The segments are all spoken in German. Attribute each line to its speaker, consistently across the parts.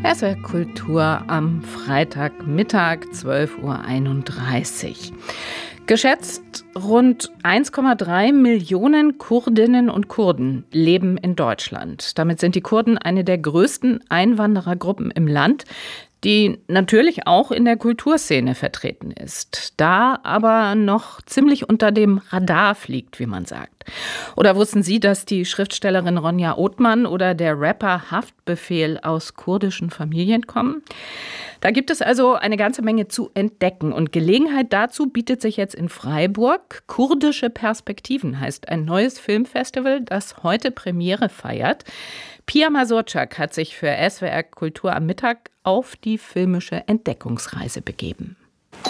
Speaker 1: SWR Kultur am Freitagmittag, 12:31 Uhr. Geschätzt rund 1,3 Millionen Kurdinnen und Kurden leben in Deutschland. Damit sind die Kurden eine der größten Einwanderergruppen im Land, die natürlich auch in der Kulturszene vertreten ist, da aber noch ziemlich unter dem Radar fliegt, wie man sagt. Oder wussten Sie, dass die Schriftstellerin Ronja Othmann oder der Rapper Haftbefehl aus kurdischen Familien kommen? Da gibt es also eine ganze Menge zu entdecken und Gelegenheit dazu bietet sich jetzt in Freiburg. Kurdische Perspektiven heißt ein neues Filmfestival, das heute Premiere feiert. Pia Mazurczak hat sich für SWR Kultur am Mittag auf die filmische Entdeckungsreise begeben.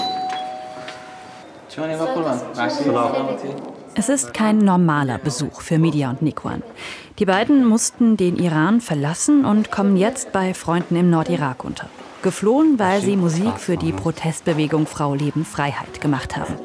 Speaker 2: Es ist kein normaler Besuch für Midia und Nikwan. Die beiden mussten den Iran verlassen und kommen jetzt bei Freunden im Nordirak unter. Geflohen, weil sie Musik für die Protestbewegung Frau Leben Freiheit gemacht haben.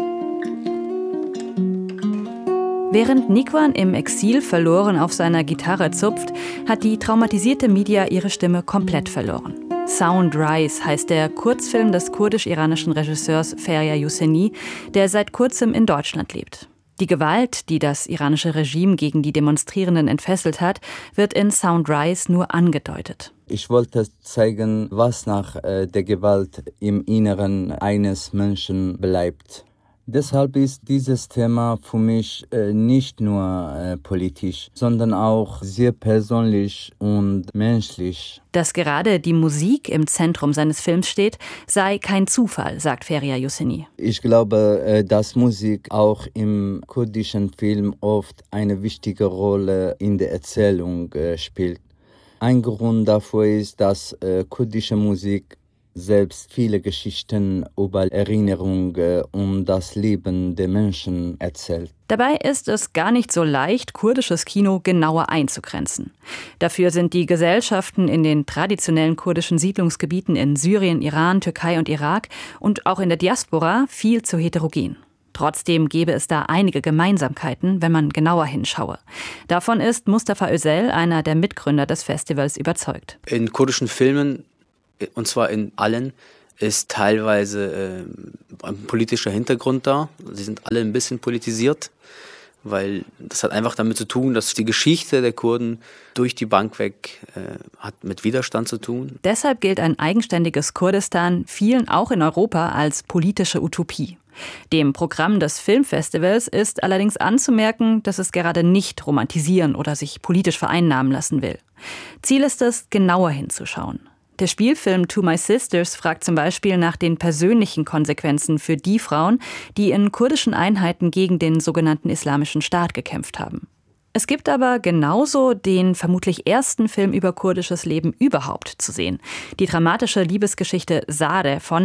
Speaker 2: Während Nikwan im Exil verloren auf seiner Gitarre zupft, hat die traumatisierte Midia ihre Stimme komplett verloren. Sound Rise heißt der Kurzfilm des kurdisch-iranischen Regisseurs Feria Yousseni, der seit kurzem in Deutschland lebt. Die Gewalt, die das iranische Regime gegen die Demonstrierenden entfesselt hat, wird in Sound Rise nur angedeutet.
Speaker 3: Ich wollte zeigen, was nach der Gewalt im Inneren eines Menschen bleibt. Deshalb ist dieses Thema für mich nicht nur politisch, sondern auch sehr persönlich und menschlich.
Speaker 2: Dass gerade die Musik im Zentrum seines Films steht, sei kein Zufall, sagt Feria Yousseni.
Speaker 3: Ich glaube, dass Musik auch im kurdischen Film oft eine wichtige Rolle in der Erzählung spielt. Ein Grund dafür ist, dass kurdische Musik selbst viele Geschichten über Erinnerung und das Leben der Menschen erzählt.
Speaker 2: Dabei ist es gar nicht so leicht, kurdisches Kino genauer einzugrenzen. Dafür sind die Gesellschaften in den traditionellen kurdischen Siedlungsgebieten in Syrien, Iran, Türkei und Irak und auch in der Diaspora viel zu heterogen. Trotzdem gäbe es da einige Gemeinsamkeiten, wenn man genauer hinschaue. Davon ist Mustafa Özel, einer der Mitgründer des Festivals, überzeugt.
Speaker 4: In kurdischen Filmen, und zwar in allen, ist teilweise ein politischer Hintergrund da. Sie sind alle ein bisschen politisiert, weil das hat einfach damit zu tun, dass die Geschichte der Kurden durch die Bank weg hat mit Widerstand zu tun.
Speaker 2: Deshalb gilt ein eigenständiges Kurdistan vielen auch in Europa als politische Utopie. Dem Programm des Filmfestivals ist allerdings anzumerken, dass es gerade nicht romantisieren oder sich politisch vereinnahmen lassen will. Ziel ist es, genauer hinzuschauen. Der Spielfilm To My Sisters fragt zum Beispiel nach den persönlichen Konsequenzen für die Frauen, die in kurdischen Einheiten gegen den sogenannten Islamischen Staat gekämpft haben. Es gibt aber genauso den vermutlich ersten Film über kurdisches Leben überhaupt zu sehen. Die dramatische Liebesgeschichte Sare von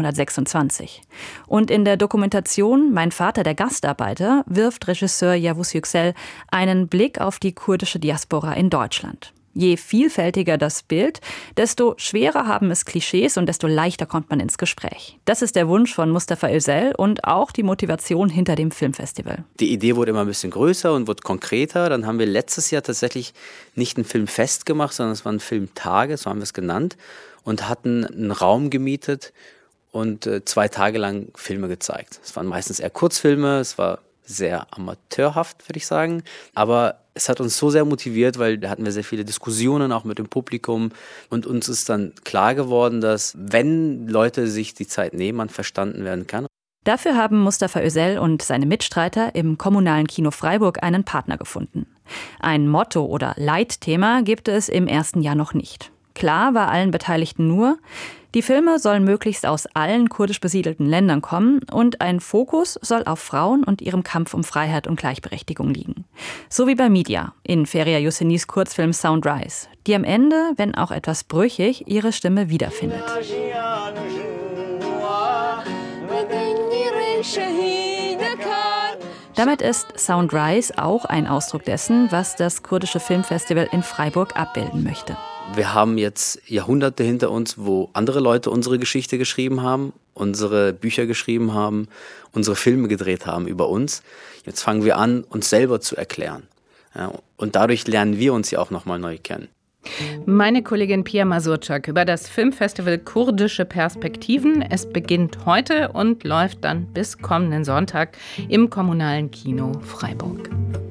Speaker 2: 1926. Und in der Dokumentation Mein Vater, der Gastarbeiter, wirft Regisseur Yavuz Yüksel einen Blick auf die kurdische Diaspora in Deutschland. Je vielfältiger das Bild, desto schwerer haben es Klischees und desto leichter kommt man ins Gespräch. Das ist der Wunsch von Mustafa Özel und auch die Motivation hinter dem Filmfestival.
Speaker 4: Die Idee wurde immer ein bisschen größer und wurde konkreter. Dann haben wir letztes Jahr tatsächlich nicht einen Filmfest gemacht, sondern es waren Filmtage, so haben wir es genannt, und hatten einen Raum gemietet und 2 Tage lang Filme gezeigt. Es waren meistens eher Kurzfilme, es war sehr amateurhaft, würde ich sagen. Aber es hat uns so sehr motiviert, weil da hatten wir sehr viele Diskussionen auch mit dem Publikum. Und uns ist dann klar geworden, dass wenn Leute sich die Zeit nehmen, man verstanden werden kann.
Speaker 2: Dafür haben Mustafa Özel und seine Mitstreiter im kommunalen Kino Freiburg einen Partner gefunden. Ein Motto oder Leitthema gibt es im ersten Jahr noch nicht. Klar war allen Beteiligten nur, die Filme sollen möglichst aus allen kurdisch besiedelten Ländern kommen und ein Fokus soll auf Frauen und ihrem Kampf um Freiheit und Gleichberechtigung liegen. So wie bei Midia in Feria Youssenis Kurzfilm Sound Rise, die am Ende, wenn auch etwas brüchig, ihre Stimme wiederfindet. Damit ist Sound Rise auch ein Ausdruck dessen, was das kurdische Filmfestival in Freiburg abbilden möchte.
Speaker 4: Wir haben jetzt Jahrhunderte hinter uns, wo andere Leute unsere Geschichte geschrieben haben, unsere Bücher geschrieben haben, unsere Filme gedreht haben über uns. Jetzt fangen wir an, uns selber zu erklären. Ja, und dadurch lernen wir uns ja auch nochmal neu kennen.
Speaker 1: Meine Kollegin Pia Mazurczak über das Filmfestival Kurdische Perspektiven. Es beginnt heute und läuft dann bis kommenden Sonntag im Kommunalen Kino Freiburg.